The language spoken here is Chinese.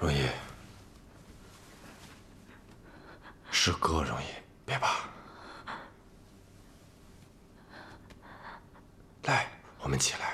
容易，是哥容易，别怕。来，我们起来。